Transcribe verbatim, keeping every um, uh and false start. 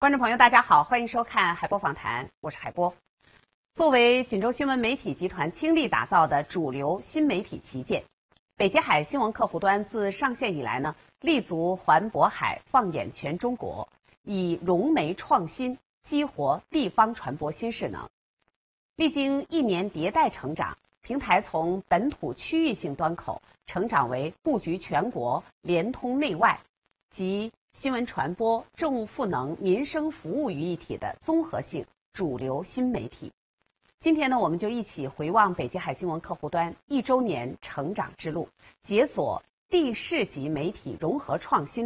观众朋友，大家好，欢迎收看海波访谈，我是海波。作为锦州新闻媒体集团倾力打造的主流新媒体旗舰，北极海新闻客户端自上线以来呢，立足环渤海，放眼全中国，以融媒创新激活地方传播新势能。历经一年迭代成长，平台从本土区域性端口成长为布局全国、联通内外及新闻传播、政务赋能、民生服务于一体的综合性主流新媒体。今天呢，我们就一起回望北极海新闻客户端一周年成长之路，解锁地市级媒体融合创新